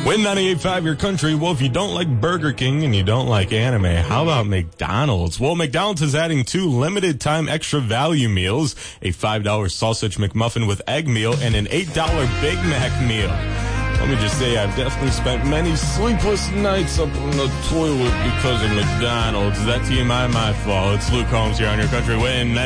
Win 98.5 Your Country. Well, if you don't like Burger King and you don't like anime, how about McDonald's? Well, McDonald's is adding 2 limited time extra value meals, a $5 sausage McMuffin with egg meal and an $8 Big Mac meal. Let me just say, I've definitely spent many sleepless nights up on the toilet because of McDonald's. That TMI, my fault. It's Luke Holmes here on Your Country Win.